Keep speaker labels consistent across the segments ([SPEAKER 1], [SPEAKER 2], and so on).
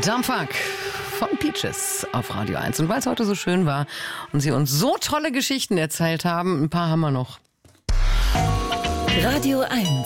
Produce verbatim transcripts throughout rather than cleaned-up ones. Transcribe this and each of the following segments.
[SPEAKER 1] Dumb Fuck von Peaches auf Radio eins. Und weil es heute so schön war und sie uns so tolle Geschichten erzählt haben, ein paar haben wir noch.
[SPEAKER 2] Radio eins.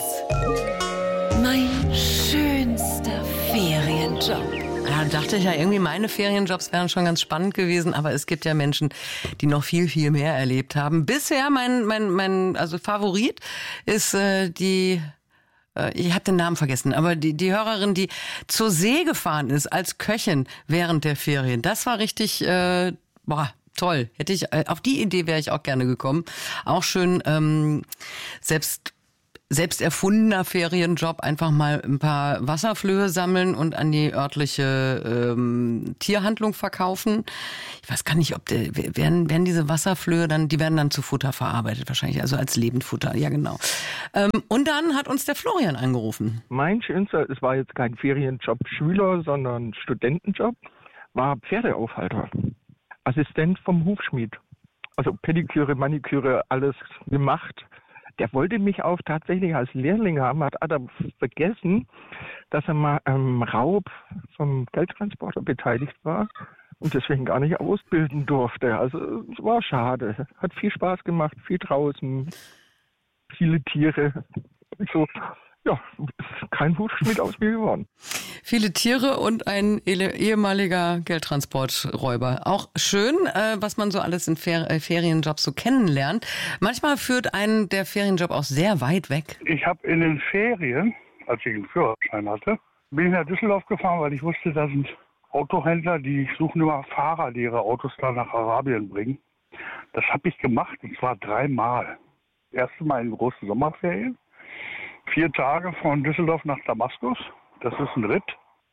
[SPEAKER 2] Mein schönster Ferienjob.
[SPEAKER 1] Ja, dachte ich ja, irgendwie meine Ferienjobs wären schon ganz spannend gewesen, aber es gibt ja Menschen, die noch viel, viel mehr erlebt haben. Bisher mein, mein, mein also Favorit ist äh, die... Ich habe den Namen vergessen, aber die, die Hörerin, die zur See gefahren ist als Köchin während der Ferien, das war richtig, äh, boah, toll. Hätte ich, äh, auf die Idee wäre ich auch gerne gekommen. Auch schön, ähm, selbst selbst erfundener Ferienjob, einfach mal ein paar Wasserflöhe sammeln und an die örtliche ähm, Tierhandlung verkaufen. Ich weiß gar nicht, ob der, werden, werden diese Wasserflöhe dann, die werden dann zu Futter verarbeitet wahrscheinlich, also als Lebendfutter, ja genau. Ähm, und dann hat uns der Florian angerufen.
[SPEAKER 3] Mein schönster, es war jetzt kein Ferienjob Schüler, sondern Studentenjob, war Pferdeaufhalter. Assistent vom Hufschmied. Also Pediküre, Maniküre, alles gemacht. Der wollte mich auch tatsächlich als Lehrling haben, hat aber vergessen, dass er mal am Raub vom Geldtransporter beteiligt war und deswegen gar nicht ausbilden durfte. Also es war schade. Hat viel Spaß gemacht, viel draußen, viele Tiere. So, ja, kein Hufschmied aus mir geworden.
[SPEAKER 1] Viele Tiere und ein ehemaliger Geldtransporträuber. Auch schön, äh, was man so alles in Fer- äh, Ferienjobs so kennenlernt. Manchmal führt einen der Ferienjob auch sehr weit weg.
[SPEAKER 4] Ich habe in den Ferien, als ich einen Führerschein hatte, bin ich nach Düsseldorf gefahren, weil ich wusste, da sind Autohändler, die suchen immer Fahrer, die ihre Autos da nach Arabien bringen. Das habe ich gemacht, und zwar dreimal. Das erste Mal in großen Sommerferien. Vier Tage von Düsseldorf nach Damaskus. Das ist ein Ritt.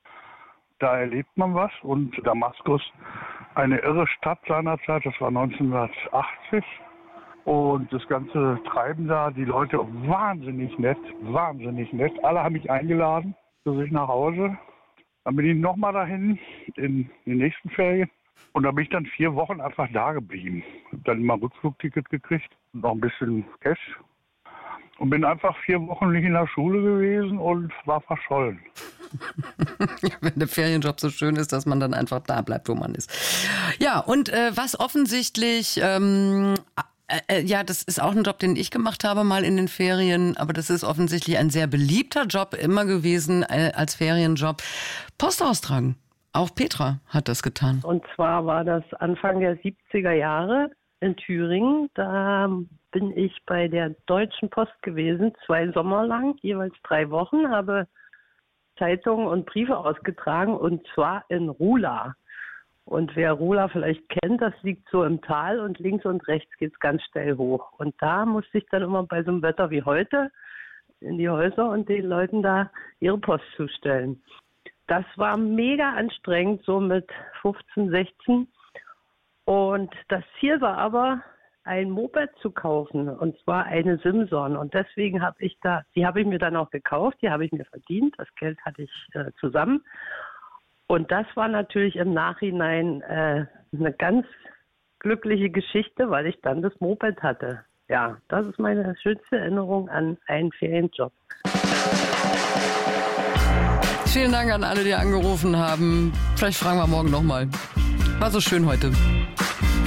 [SPEAKER 4] Da erlebt man was. Und Damaskus, eine irre Stadt seinerzeit, das war neunzehnhundertachtzig. Und das ganze Treiben da, die Leute wahnsinnig nett, wahnsinnig nett. Alle haben mich eingeladen zu sich nach Hause. Dann bin ich nochmal dahin in die nächsten Ferien. Und da bin ich dann vier Wochen einfach da geblieben. Hab dann immer ein Rückflugticket gekriegt und noch ein bisschen Cash. Und bin einfach vier Wochen nicht in der Schule gewesen und war verschollen.
[SPEAKER 1] Wenn der Ferienjob so schön ist, dass man dann einfach da bleibt, wo man ist. Ja, und äh, was offensichtlich, ähm, äh, ja, das ist auch ein Job, den ich gemacht habe mal in den Ferien, aber das ist offensichtlich ein sehr beliebter Job immer gewesen äh, als Ferienjob. Post austragen. Auch Petra hat das getan.
[SPEAKER 5] Und zwar war das Anfang der siebziger Jahre in Thüringen. Da bin ich bei der Deutschen Post gewesen, zwei Sommer lang, jeweils drei Wochen, habe Zeitungen und Briefe ausgetragen, und zwar in Rula. Und wer Rula vielleicht kennt, das liegt so im Tal und links und rechts geht es ganz steil hoch. Und da musste ich dann immer bei so einem Wetter wie heute in die Häuser und den Leuten da ihre Post zustellen. Das war mega anstrengend, so mit fünfzehn, sechzehn. Und das Ziel war aber, ein Moped zu kaufen, und zwar eine Simson. Und deswegen habe ich da, die habe ich mir dann auch gekauft, die habe ich mir verdient, das Geld hatte ich äh, zusammen. Und das war natürlich im Nachhinein äh, eine ganz glückliche Geschichte, weil ich dann das Moped hatte. Ja, das ist meine schönste Erinnerung an einen Ferienjob.
[SPEAKER 1] Vielen Dank an alle, die angerufen haben. Vielleicht fragen wir morgen nochmal. War so schön heute.